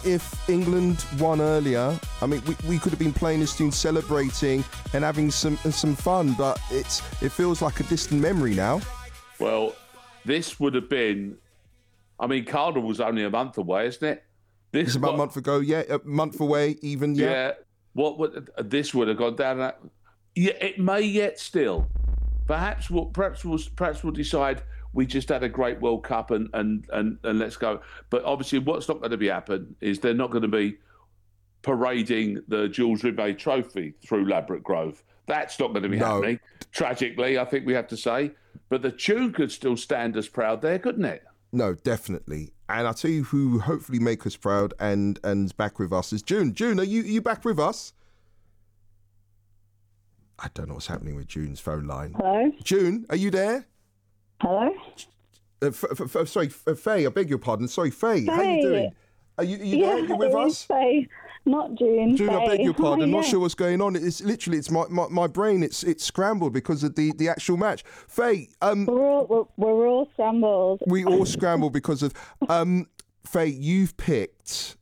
if England won earlier, I mean, we could have been playing this tune, celebrating and having some fun, but it feels like a distant memory now. Well, this would have been, I mean, Cardiff was only a month away, isn't it? It's about a month ago, yeah, a month away even, yeah. Yeah, this would have gone down. Yeah, it may yet still. Perhaps we'll decide we just had a great World Cup and let's go. But obviously, what's not going to be happen is they're not going to be parading the Jules Rimet Trophy through Ladbroke Grove. That's not going to be happening. Tragically, I think we have to say. But the tune could still stand us proud there, couldn't it? No, definitely. And I'll tell you who hopefully make us proud and back with us is June. June, are you back with us? I don't know what's happening with June's phone line. Hello? June, are you there? Hello? Sorry, Faye, I beg your pardon. Sorry, Faye, how are you doing? Are you there? Are you with us? Faye, not June. June, Faye. I beg your pardon. Oh, Not sure what's going on. It's literally, my brain, it's scrambled because of the actual match. Faye, we're all scrambled. We all scrambled because of Faye, you've picked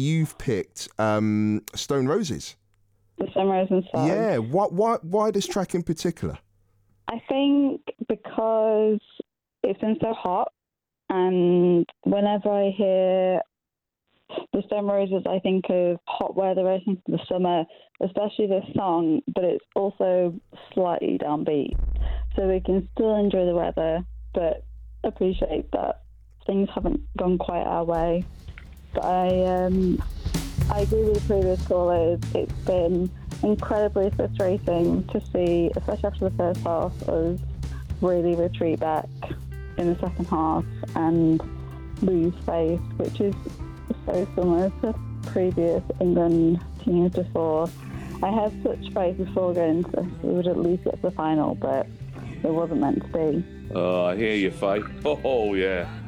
Stone Roses. The Stone Roses song. Yeah, why this track in particular? I think because it's been so hot, and whenever I hear the Stone Roses, I think of hot weather, I think of the summer, especially this song, but it's also slightly downbeat. So we can still enjoy the weather, but appreciate that things haven't gone quite our way. But I agree with the previous callers. It's been incredibly frustrating to see, especially after the first half, us really retreat back in the second half and lose faith, which is so similar to previous England teams before. I had such faith before going into this, we would at least get to the final, but it wasn't meant to be. Oh, I hear you, Faye. Oh, yeah.